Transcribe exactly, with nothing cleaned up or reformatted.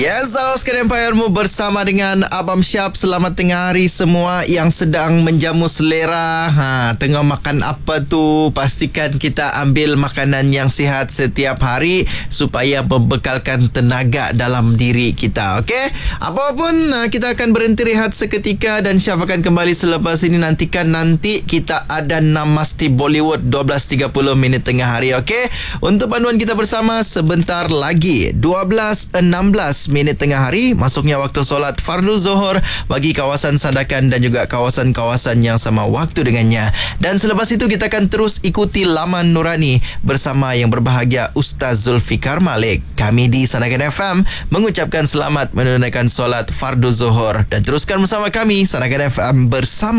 Yes, salam sekalian Empire-mu bersama dengan Abang Syab. Selamat tengah hari semua yang sedang menjamu selera. Ha, tengah makan apa tu? Pastikan kita ambil makanan yang sihat setiap hari supaya membekalkan tenaga dalam diri kita. Okey? Apapun, kita akan berhenti rehat seketika dan Syab akan kembali selepas ini. Nantikan nanti kita ada Namaste Bollywood dua belas tiga puluh minit tengah hari. Okey? Untuk panduan kita bersama sebentar lagi dua belas enam belas minit tengah hari, masuknya waktu solat fardu zuhur bagi kawasan Sandakan dan juga kawasan-kawasan yang sama waktu dengannya. Dan selepas itu kita akan terus ikuti Laman Nurani bersama yang berbahagia Ustaz Zulfikar Malik. Kami di Sandakan F M mengucapkan selamat menunaikan solat fardu zuhur dan teruskan bersama kami Sandakan F M bersama